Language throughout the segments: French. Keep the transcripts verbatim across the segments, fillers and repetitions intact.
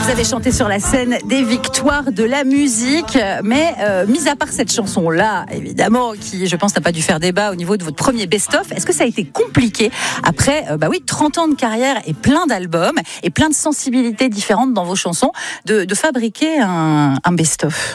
Vous avez chanté sur la scène des victoires de la musique, mais euh, mis à part cette chanson-là, évidemment, qui, je pense, n'a pas dû faire débat au niveau de votre premier best-of, est-ce que ça a été compliqué après, euh, bah oui, trente ans de carrière et plein d'albums et plein de sensibilités différentes dans vos chansons, de, de fabriquer un, un best-of?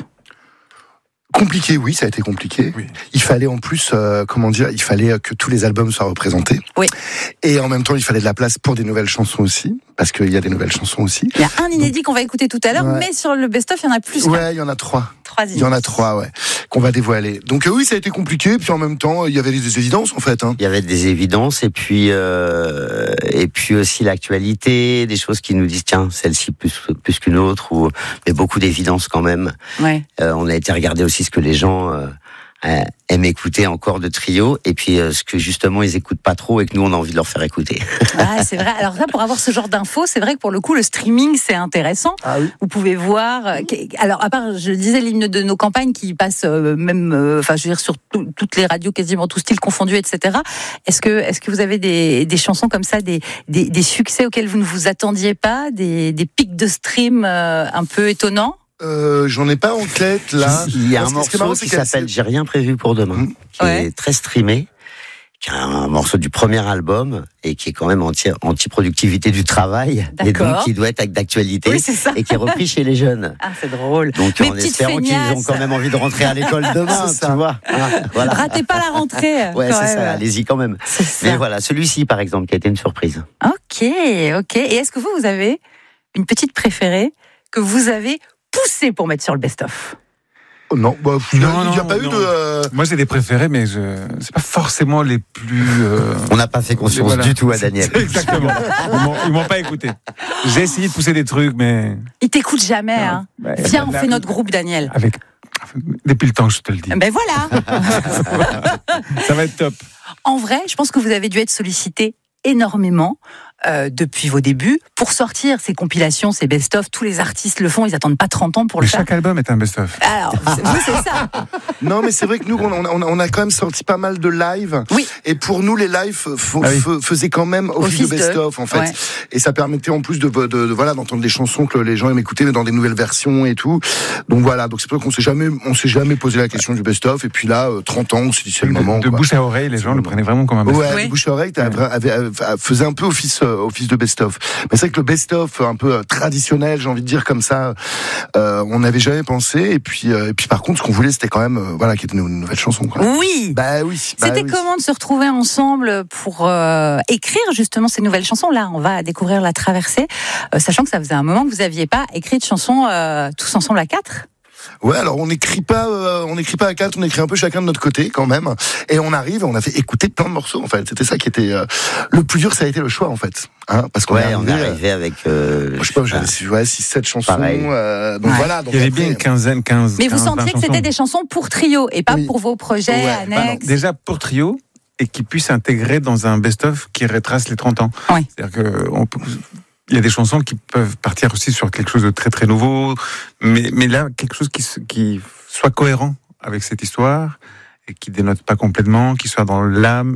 Compliqué, oui, ça a été compliqué. Oui. Il fallait en plus, euh, comment dire, il fallait que tous les albums soient représentés. Oui. Et en même temps, il fallait de la place pour des nouvelles chansons aussi, parce qu'il y a des nouvelles chansons aussi. Il y a un inédit qu'on va écouter tout à l'heure, Ouais. mais sur le best-of, il y en a plus qu'un. Ouais, il y en a trois. Trois Il y en a trois, ouais, qu'on va dévoiler. Donc euh, oui, ça a été compliqué, puis en même temps, il y avait des évidences, en fait. Hein. Il y avait des évidences et puis euh, et puis aussi l'actualité, des choses qui nous disent tiens celle-ci plus plus qu'une autre, ou mais beaucoup d'évidences quand même. Ouais. Euh, on a été regarder aussi ce que les gens euh, euh, aiment écouter encore de Trio, et puis euh, ce que justement ils écoutent pas trop et que nous on a envie de leur faire écouter. Ah, c'est vrai. Alors ça, pour avoir ce genre d'infos, c'est vrai que pour le coup, le streaming, c'est intéressant. Ah oui. Vous pouvez voir. euh, Alors, à part, je disais, l'hymne de nos campagnes qui passe euh, même, euh, enfin, je veux dire, sur tout- toutes les radios, quasiment tous styles confondus, et cetera. Est-ce que, est-ce que vous avez des, des chansons comme ça, des, des, des succès auxquels vous ne vous attendiez pas, des, des pics de stream euh, un peu étonnants? Euh, j'en ai pas en tête, là. Il y a un Parce que ce qui est marrant, morceau c'est qui qu'elle s'appelle s'est- J'ai rien prévu pour demain, Mmh. qui Ouais. est très streamé, qui est un morceau du premier album et qui est quand même anti, anti-productivité du travail, et D'accord. donc qui doit être d'actualité, Oui, c'est ça. et qui est repris chez les jeunes. Ah, c'est drôle. Donc Mes en petites espérant qu'ils ont feignasses. quand même envie de rentrer à l'école demain, C'est ça. tu vois. Ah, voilà. Ratez pas la rentrée. Ouais, quand c'est même. ça, allez-y quand même. C'est ça. Mais voilà, celui-ci par exemple, qui a été une surprise. Ok, ok. Et est-ce que vous, vous avez une petite préférée que vous avez poussée pour mettre sur le best-of? Oh, non, bah, il n'y a, Non, il y a non, pas eu non. de. euh, Moi, j'ai des préférés, mais je... c'est pas forcément les plus. euh, On n'a pas fait confiance Voilà. du tout à Daniel. Exactement. Ils m'ont, ils m'ont pas écouté. J'ai essayé de pousser des trucs, mais. Il t'écoute jamais, hein. Ouais, Viens, on là- fait notre groupe, Daniel. Avec. Depuis le temps, je te le dis. Ben voilà. Ça va être top. En vrai, je pense que vous avez dû être sollicité énormément euh, depuis vos débuts pour sortir ces compilations, ces best-of. Tous les artistes le font, ils attendent pas trente ans pour Mais le faire. chaque album est un best-of. Alors, vous, c'est ça. Non, mais c'est vrai que nous, on a, on a- on a quand même sorti pas mal de lives. Oui. Et pour nous, les lives f- Ah oui. f- faisaient quand même office, Office de de- best-of, en fait. ouais. Et ça permettait en plus de, de, de- voilà, d'entendre des chansons que les gens aiment écouter, mais dans des nouvelles versions et tout. Donc voilà. Donc c'est pour ça qu'on s'est jamais, on s'est jamais posé la question du best-of. Et puis là, euh, trente ans, on s'est dit c'est le moment. De, de quoi. bouche à oreille, les gens le prenaient vraiment comme un best-of. Ouais, Oui. de bouche à oreille, t'as- avait- avait- faisait un peu office, euh, office de best-of. Mais c'est vrai que le best-of, un peu euh, traditionnel, j'ai envie de dire comme ça, euh, on n'avait jamais pensé. Et puis, euh, et puis par contre, ce qu'on voulait, c'était quand même, euh, voilà, qu'il y ait une, une nouvelle chanson. Quoi. Oui. Bah oui. bah C'était oui. comment de se retrouver ensemble pour euh, écrire justement ces nouvelles chansons? Là, on va découvrir La Traversée, euh, sachant que ça faisait un moment que vous n'aviez pas écrit de chansons euh, tous ensemble à quatre. Ouais, alors on n'écrit pas, euh, on n'écrit pas à quatre, on écrit un peu chacun de notre côté quand même. Et on arrive, on a fait écouter plein de morceaux en fait. C'était ça qui était euh, le plus dur, ça a été le choix en fait, hein, parce qu'on Ouais, est on arrivé, est arrivé avec. Euh, euh, je sais pas, j'avais ouais, six sept chansons. Pareil. Euh, donc Ouais. voilà. Donc Il y avait après, bien une quinzaine, quinze. Mais vous quinze, vingt sentiez que chansons. c'était des chansons pour Trio et pas Oui. pour vos projets Ouais, bah non, annexes. Déjà pour Trio, et qui puisse intégrer dans un best-of qui retrace les trente ans. Oui. C'est-à-dire que on peut- il y a des chansons qui peuvent partir aussi sur quelque chose de très très nouveau, mais, mais là, quelque chose qui, se- qui soit cohérent avec cette histoire et qui dénote pas complètement, qui soit dans l'âme